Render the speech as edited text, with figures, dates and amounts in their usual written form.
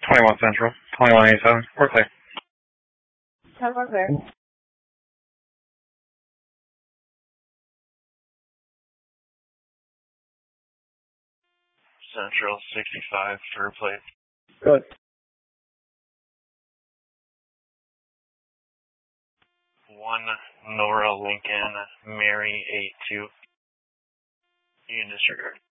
21 Central, 2187. We're clear. 10 more clear. Central 65 for plate. Good. One Nora Lincoln Mary 82. You can disregard.